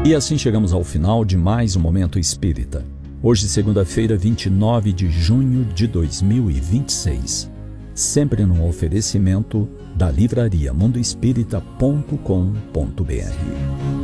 E assim chegamos ao final de mais um Momento Espírita. Hoje, segunda-feira, 29 de junho de 2026. Sempre num oferecimento da livraria mundoespírita.com.br.